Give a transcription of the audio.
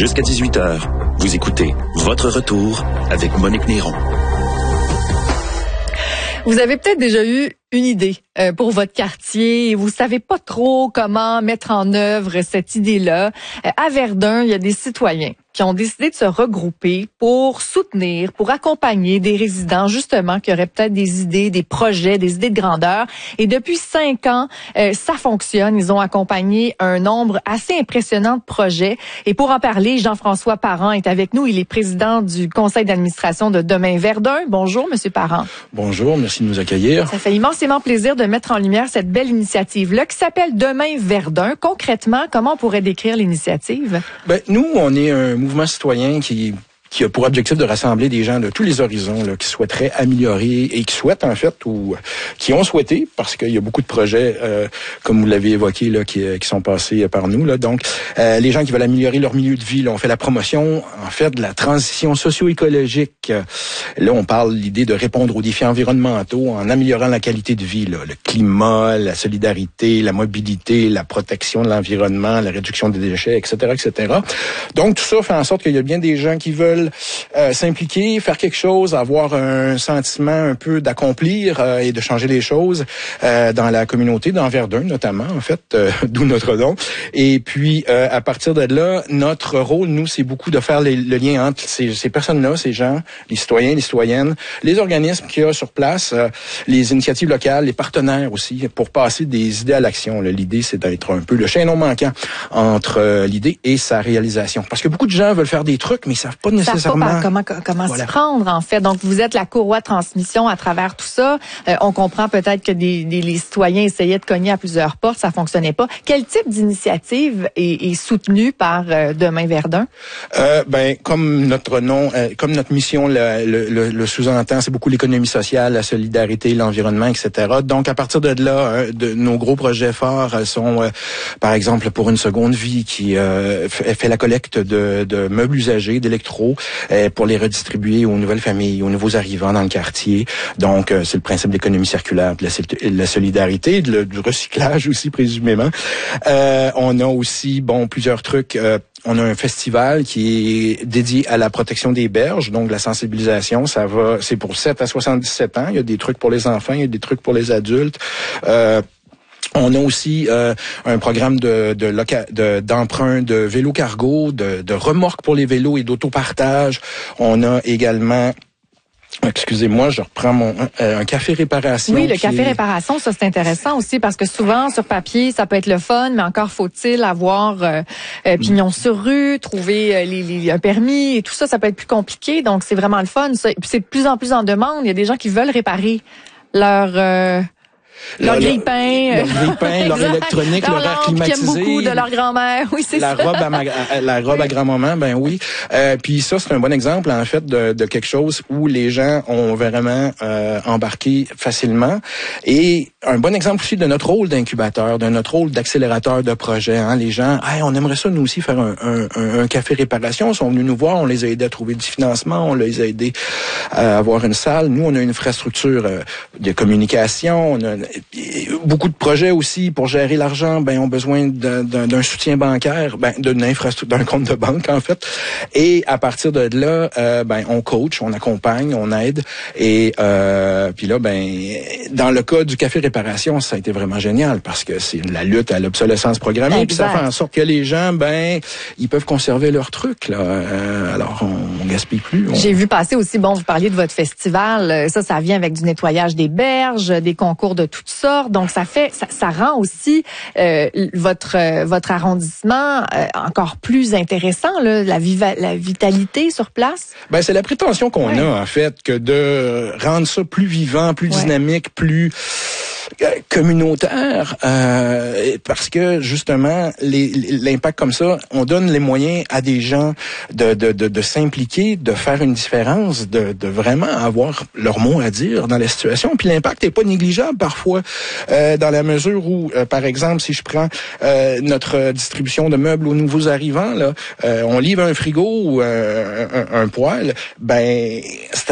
Jusqu'à 18h, vous écoutez Votre Retour avec Monique Néron. Vous avez peut-être déjà eu une idée pour votre quartier et vous savez pas trop comment mettre en œuvre cette idée-là. À Verdun, il y a des citoyens qui ont décidé de se regrouper pour soutenir, pour accompagner des résidents, justement, qui auraient peut-être des idées, des projets, des idées de grandeur. Et depuis 5 ans, ça fonctionne. Ils ont accompagné un nombre assez impressionnant de projets. Et pour en parler, Jean-François Parent est avec nous. Il est président du conseil d'administration de Demain Verdun. Bonjour, Monsieur Parent. Bonjour, merci de nous accueillir. Ça fait immensément plaisir de mettre en lumière cette belle initiative-là qui s'appelle Demain Verdun. Concrètement, comment on pourrait décrire l'initiative? Nous, on est un mouvement citoyen qui a pour objectif de rassembler des gens de tous les horizons là, qui souhaiteraient améliorer et qui souhaitent en fait ou qui ont souhaité, parce qu'il y a beaucoup de projets, comme vous l'avez évoqué, là, qui sont passés par nous. Là. Donc, les gens qui veulent améliorer leur milieu de vie, là, on fait la promotion en fait de la transition socio-écologique. Là, on parle de l'idée de répondre aux défis environnementaux en améliorant la qualité de vie, là, le climat, la solidarité, la mobilité, la protection de l'environnement, la réduction des déchets, etc., etc. Donc, tout ça fait en sorte qu'il y a bien des gens qui veulent s'impliquer, faire quelque chose, avoir un sentiment un peu d'accomplir et de changer les choses dans la communauté, dans Verdun notamment, en fait, d'où notre nom. Et puis, à partir de là, notre rôle, nous, c'est beaucoup de faire le lien entre ces personnes-là, ces gens, les citoyens, les citoyennes, les organismes qu'il y a sur place, les initiatives locales, les partenaires aussi, pour passer des idées à l'action. L'idée, c'est d'être un peu le chaînon manquant entre l'idée et sa réalisation. Parce que beaucoup de gens veulent faire des trucs, mais ils savent pas nécessairement comment s'y prendre, en fait. Donc, vous êtes la courroie de transmission à travers tout ça. On comprend peut-être que les citoyens essayaient de cogner à plusieurs portes, ça fonctionnait pas. Quel type d'initiative est soutenue par Demain Verdun? Comme notre nom, comme notre mission le sous-entend, c'est beaucoup l'économie sociale, la solidarité, l'environnement, etc. Donc, à partir de là, nos gros projets forts sont, par exemple, pour une seconde vie, qui fait la collecte de meubles usagés, d'électro, pour les redistribuer aux nouvelles familles, aux nouveaux arrivants dans le quartier. Donc, c'est le principe de l'économie circulaire, de la solidarité, du recyclage aussi, présumément. On a aussi, plusieurs trucs. On a un festival qui est dédié à la protection des berges, donc la sensibilisation, c'est pour 7 à 77 ans. Il y a des trucs pour les enfants, il y a des trucs pour les adultes. On a aussi un programme d'emprunt de vélos cargo, de remorques pour les vélos et d'autopartage. On a également... Excusez-moi, je reprends un café réparation. Oui, le café réparation, ça c'est intéressant aussi parce que souvent sur papier, ça peut être le fun, mais encore faut-il avoir pignon sur rue, trouver un permis et tout ça, ça peut être plus compliqué. Donc c'est vraiment le fun. Ça. C'est de plus en plus en demande. Il y a des gens qui veulent réparer leur grille-pain, leur électronique, leur air climatisé. Qui aiment beaucoup de leur grand-mère. Oui, c'est ça. La robe à grand-maman, oui. Puis ça, c'est un bon exemple, en fait, de quelque chose où les gens ont vraiment embarqué facilement. Et un bon exemple aussi de notre rôle d'incubateur, de notre rôle d'accélérateur de projet. Hein. Les gens, on aimerait ça, nous aussi, faire un café réparation. Ils sont venus nous voir, on les a aidés à trouver du financement, on les a aidés à avoir une salle. Nous, on a une infrastructure de communication, on a beaucoup de projets aussi pour gérer l'argent, ont besoin d'un soutien bancaire, d'une infrastructure, d'un compte de banque en fait. Et à partir de là, on coach, on accompagne, on aide. Et puis là, dans le cas du café réparation, ça a été vraiment génial parce que c'est la lutte à l'obsolescence programmée. Puis ça fait en sorte que les gens, ils peuvent conserver leurs trucs là. Alors on gaspille plus. J'ai vu passer aussi, vous parliez de votre festival. Ça vient avec du nettoyage des berges, des concours de toutes sortes. Donc, ça rend aussi votre arrondissement encore plus intéressant, là, la vitalité sur place. C'est la prétention qu'on a, en fait, que de rendre ça plus vivant, plus dynamique, plus communautaire, parce que justement l'impact comme ça, on donne les moyens à des gens de s'impliquer, de faire une différence, de vraiment avoir leur mot à dire dans la situation. Puis l'impact est pas négligeable parfois, dans la mesure où, par exemple, si je prends notre distribution de meubles aux nouveaux arrivants, là, on livre un frigo ou un poêle, c'est